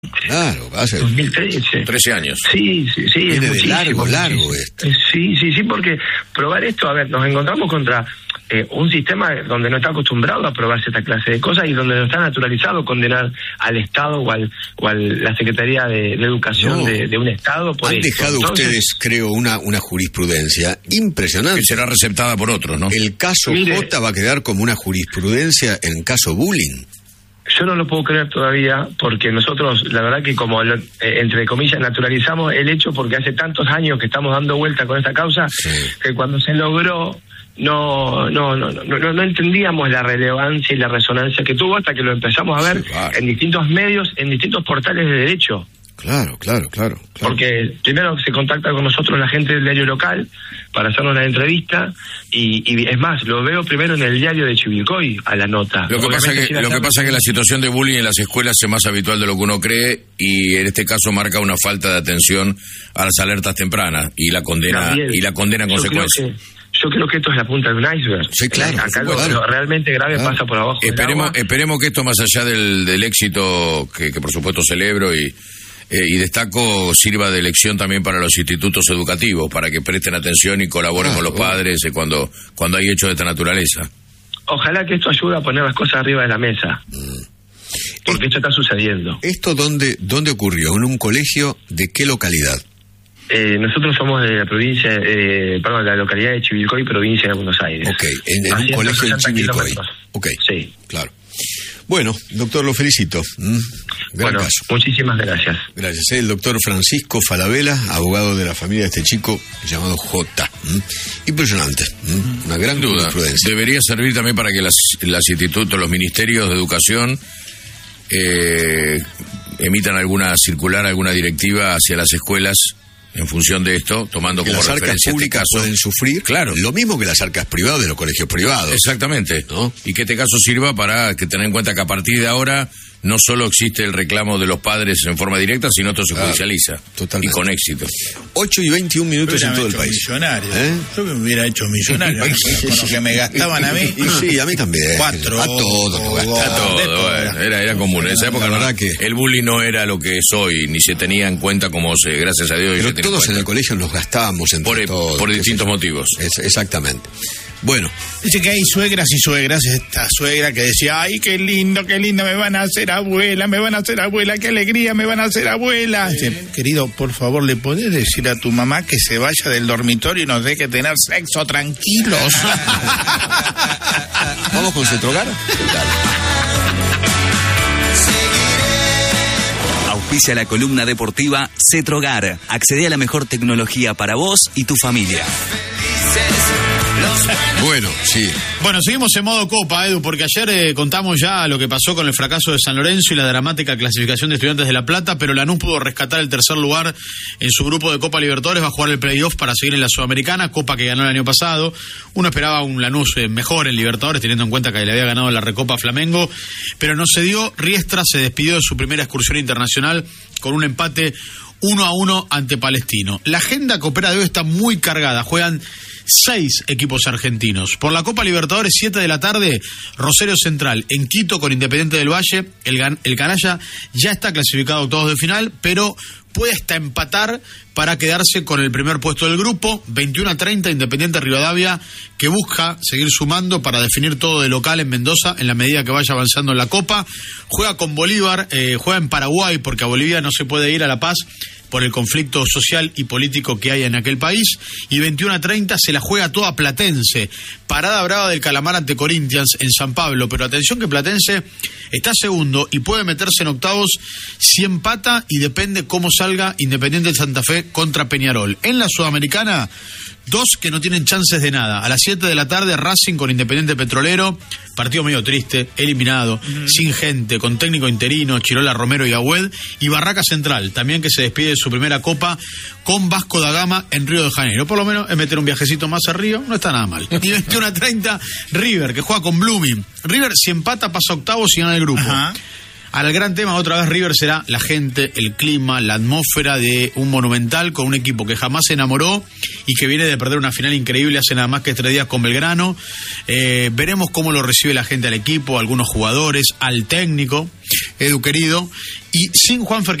Claro, hace 2013. 13 años. Sí, viene de largo esto. Sí, porque probar esto, a ver, nos encontramos contra un sistema donde no está acostumbrado a probarse esta clase de cosas y donde no está naturalizado condenar al Estado o a la Secretaría de Educación de un Estado por Han esto. dejado ustedes, creo, una jurisprudencia impresionante. Que será receptada por otros, ¿no? El caso J va a quedar como una jurisprudencia en caso bullying. Yo no lo puedo creer todavía, porque nosotros, la verdad que como, entre comillas, naturalizamos el hecho porque hace tantos años que estamos dando vuelta con esta causa, que cuando se logró no entendíamos la relevancia y la resonancia que tuvo hasta que lo empezamos a ver en distintos medios, en distintos portales de derecho. Claro. Porque primero se contacta con nosotros la gente del diario local para hacernos la entrevista y es más, lo veo primero en el diario de Chivilcoy a la nota. Lo que pasa es que la situación de bullying en las escuelas es más habitual de lo que uno cree y en este caso marca una falta de atención a las alertas tempranas y la condena en consecuencia. Yo creo que esto es la punta de un iceberg. Sí, claro. Acá lo realmente grave pasa por abajo. Esperemos que esto, más allá del éxito que por supuesto celebro y destaco, sirva de lección también para los institutos educativos, para que presten atención y colaboren con los padres cuando hay hechos de esta naturaleza. Ojalá que esto ayude a poner las cosas arriba de la mesa. Porque esto está sucediendo. ¿Esto dónde ocurrió? ¿En un colegio de qué localidad? Nosotros somos de la provincia, la localidad de Chivilcoy, provincia de Buenos Aires. Ok, en un colegio de Chivilcoy. Ok, sí. Claro. Bueno, doctor, lo felicito. Gran caso. Muchísimas gracias. Gracias. El doctor Francisco Falabella, abogado de la familia de este chico llamado J. Impresionante. Una gran jurisprudencia. Debería servir también para que los institutos, los ministerios de educación emitan alguna circular, alguna directiva hacia las escuelas en función de esto, tomando como referencia las arcas públicas este caso. Pueden sufrir lo mismo que las arcas privadas de los colegios privados. Exactamente, ¿no? Y que este caso sirva para que tener en cuenta que a partir de ahora no solo existe el reclamo de los padres en forma directa, sino esto se judicializa. Totalmente. Y con éxito. 8:21 en todo el país. Millonario. Yo me hubiera hecho millonario con lo que me gastaban a mí. Sí, a mí también. 4. A todo. Era común. En esa época la verdad que el bullying no era lo que es hoy, ni se tenía en cuenta como gracias a Dios. Pero todos en el colegio nos gastábamos entre todos. Por distintos motivos. Exactamente. Bueno. Dice que hay suegras y suegras. Esta suegra que decía, ay, qué lindo, me van a hacer abuela, qué alegría, me van a hacer abuela. Dice, querido, por favor, ¿le podés decir a tu mamá que se vaya del dormitorio y nos deje tener sexo tranquilos? ¿Vamos con Cetrogar? Auspicia la columna deportiva Cetrogar. Accede a la mejor tecnología para vos y tu familia. Bueno, sí. Bueno, seguimos en modo Copa, Edu, porque ayer contamos ya lo que pasó con el fracaso de San Lorenzo y la dramática clasificación de Estudiantes de La Plata, pero Lanús pudo rescatar el tercer lugar en su grupo de Copa Libertadores, va a jugar el playoff para seguir en la Sudamericana, Copa que ganó el año pasado. Uno esperaba un Lanús mejor en Libertadores, teniendo en cuenta que le había ganado la Recopa a Flamengo, pero no se dio. Riestra se despidió de su primera excursión internacional con un empate 1-1 ante Palestino. La agenda copera de hoy está muy cargada, juegan 6 equipos argentinos. Por la Copa Libertadores, 7 de la tarde, Rosario Central en Quito con Independiente del Valle. El canalla ya está clasificado a octavos de final, pero puede hasta empatar para quedarse con el primer puesto del grupo. 21-30 Independiente Rivadavia, que busca seguir sumando para definir todo de local en Mendoza en la medida que vaya avanzando en la Copa. Juega con Bolívar, juega en Paraguay porque a Bolivia no se puede ir a La Paz por el conflicto social y político que hay en aquel país, y 21-30 se la juega toda Platense, parada brava del Calamar ante Corinthians en San Pablo, pero atención que Platense está segundo y puede meterse en octavos si empata y depende cómo salga Independiente de Santa Fe contra Peñarol. En la Sudamericana, 2 que no tienen chances de nada. A las 7 de la tarde, Racing con Independiente Petrolero, partido medio triste, eliminado, sin gente, con técnico interino, Chirola, Romero y Agüed, y Barraca Central, también que se despide de su primera Copa con Vasco da Gama en Río de Janeiro. Por lo menos es meter un viajecito más a Río, no está nada mal. Y 21-30, River, que juega con Blooming. River, si empata, pasa octavos y gana el grupo. Al gran tema, otra vez, River será la gente, el clima, la atmósfera de un Monumental con un equipo que jamás se enamoró y que viene de perder una final increíble hace nada más que 3 días con Belgrano. Veremos cómo lo recibe la gente al equipo, algunos jugadores, al técnico. Edu querido, y sin Juanfer